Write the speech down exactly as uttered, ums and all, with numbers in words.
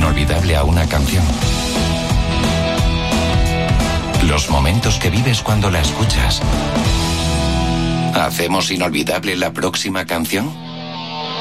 inolvidable a una canción. Los momentos que vives cuando la escuchas. ¿Hacemos inolvidable la próxima canción?